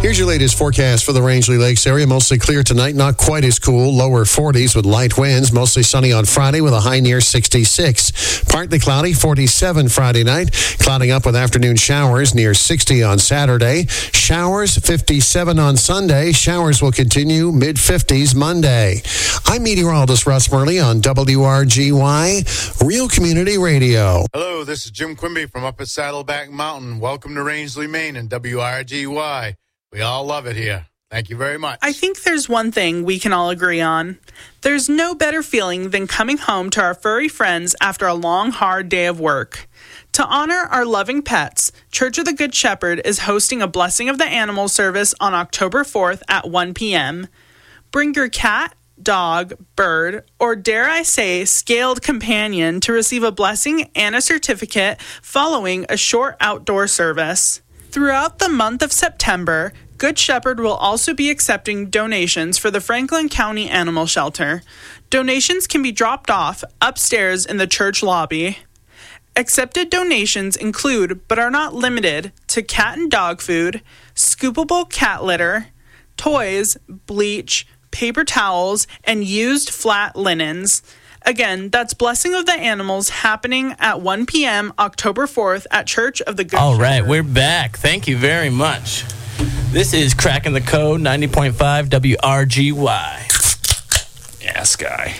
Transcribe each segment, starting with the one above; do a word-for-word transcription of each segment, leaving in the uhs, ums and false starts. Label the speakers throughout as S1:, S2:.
S1: Here's your latest forecast for the Rangeley Lakes area. Mostly clear tonight, not quite as cool. Lower forties with light winds. Mostly sunny on Friday with a high near sixty-six. Partly cloudy, forty-seven Friday night. Clouding up with afternoon showers near sixty on Saturday. Showers, fifty-seven on Sunday. Showers will continue mid-fifties Monday. I'm meteorologist Russ Murley on W R G Y, Real Community Radio.
S2: Hello, this is Jim Quimby from up at Saddleback Mountain. Welcome to Rangeley, Maine and W R G Y. We all love it here. Thank you very much.
S3: I think there's one thing we can all agree on. There's no better feeling than coming home to our furry friends after a long, hard day of work. To honor our loving pets, Church of the Good Shepherd is hosting a Blessing of the Animals service on October fourth at one p.m. Bring your cat, dog, bird, or dare I say, scaled companion to receive a blessing and a certificate following a short outdoor service. Throughout the month of September, Good Shepherd will also be accepting donations for the Franklin County Animal Shelter. Donations can be dropped off upstairs in the church lobby. Accepted donations include, but are not limited to, cat and dog food, scoopable cat litter, toys, bleach, paper towels, and used flat linens. Again, that's Blessing of the Animals happening at one p.m. October fourth at Church of the Good
S4: All
S3: Shepherd.
S4: right, we're back. Thank you very much. This is Cracking the Code, ninety point five W R G Y. Yeah, Sky.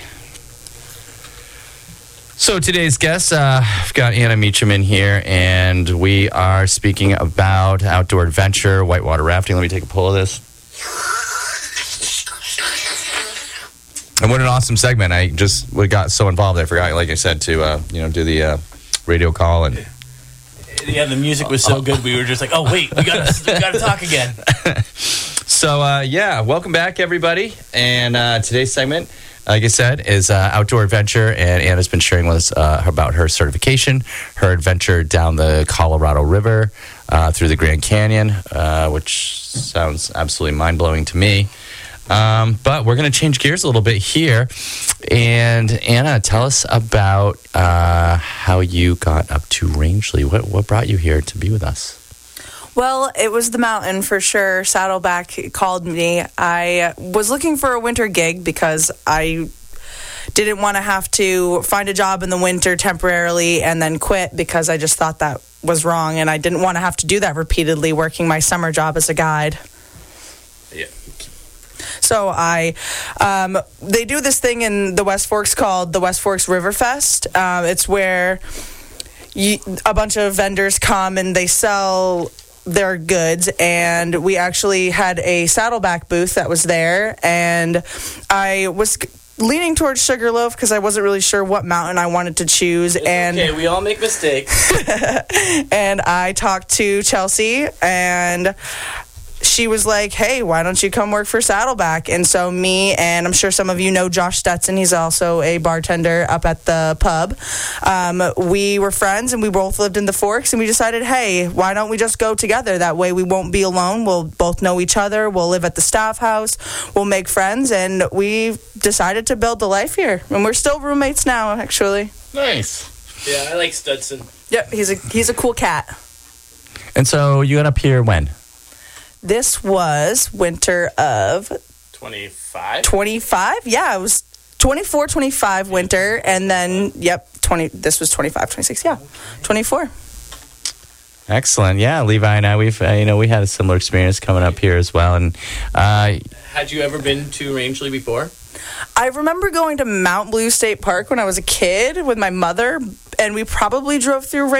S4: So today's guest, uh, I've got Anna Meacham in here, and we are speaking about outdoor adventure, whitewater rafting. Let me take a pull of this. And what an awesome segment. I just we got so involved, I forgot, like I said, to uh, you know do the uh, radio call. And
S5: yeah, the music was so good, we were just like, oh, wait, we got we got to talk again.
S4: So, uh, yeah, welcome back, everybody. And uh, today's segment, like I said, is uh, outdoor adventure. And Anna's been sharing with us uh, about her certification, her adventure down the Colorado River uh, through the Grand Canyon, uh, which sounds absolutely mind-blowing to me. Um, but we're going to change gears a little bit here. And Anna, tell us about uh, how you got up to Rangeley. What, what brought you here to be with us?
S6: Well, it was the mountain for sure. Saddleback called me. I was looking for a winter gig because I didn't want to have to find a job in the winter temporarily and then quit, because I just thought that was wrong, and I didn't want to have to do that repeatedly working my summer job as a guide.
S4: Yeah.
S6: So I, um, they do this thing in the West Forks called the West Forks River Fest. Uh, it's where you, a bunch of vendors come and they sell their goods, and we actually had a Saddleback booth that was there, and I was leaning towards Sugarloaf because I wasn't really sure what mountain I wanted to choose.
S5: It's
S6: and
S5: okay, we all make mistakes.
S6: And I talked to Chelsea, and she was like, hey, why don't you come work for Saddleback? And so me, and I'm sure some of you know Josh Stetson, he's also a bartender up at the pub. Um, we were friends, and we both lived in the Forks, and we decided, hey, why don't we just go together? That way we won't be alone. We'll both know each other. We'll live at the staff house. We'll make friends, and we decided to build a life here. And we're still roommates now, actually.
S4: Nice.
S5: Yeah, I like Studson.
S6: Yep, he's a he's a cool cat.
S4: And so you got up here when?
S6: This was winter of
S5: twenty-five?
S6: twenty-five? Yeah, it was twenty-four, twenty-five winter, and then, yep, twenty. This was twenty-five, twenty-six, yeah, twenty-four.
S4: Excellent. Yeah, Levi and I, we've, uh, you know, we had a similar experience coming up here as well. And uh,
S5: had you ever been to Rangeley before?
S6: I remember going to Mount Blue State Park when I was a kid with my mother, and we probably drove through